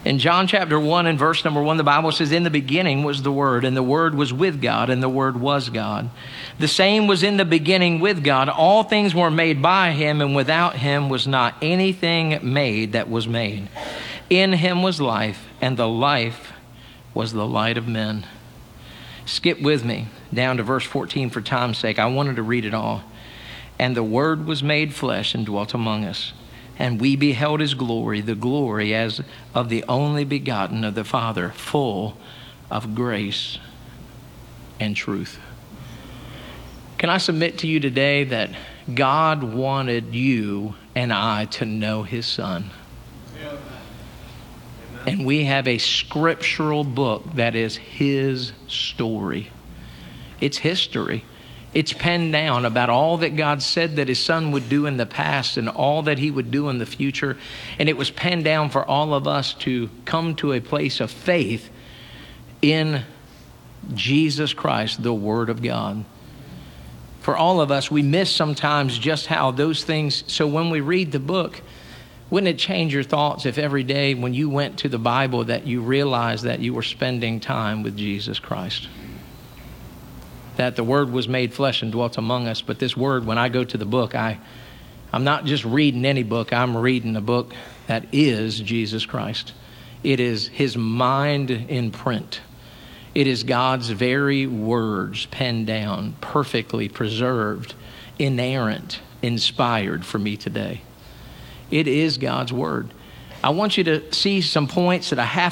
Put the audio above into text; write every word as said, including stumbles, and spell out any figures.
In John chapter one and verse number one, the Bible says, in the beginning was the Word, and the Word was with God, and the Word was God. The same was in the beginning with God. All things were made by him, and without him was not anything made that was made. In him was life, and the life was the light of men. Skip with me down to verse fourteen for time's sake. I wanted to read it all. And the Word was made flesh and dwelt among us. And we beheld his glory, the glory as of the only begotten of the Father, full of grace and truth. Can I submit to you today that God wanted you and I to know his Son? Amen. And we have a scriptural book that is his story. It's history. It's penned down about all that God said that his Son would do in the past and all that he would do in the future. And it was penned down for all of us to come to a place of faith in Jesus Christ, the Word of God. For all of us, we miss sometimes just how those things, so when we read the book, wouldn't it change your thoughts if every day when you went to the Bible that you realized that you were spending time with Jesus Christ? That the Word was made flesh and dwelt among us. But this Word, when I go to the book, I, I'm not just reading any book. I'm reading a book that is Jesus Christ. It is his mind in print. It is God's very words penned down, perfectly preserved, inerrant, inspired for me today. It is God's Word. I want you to see some points that I have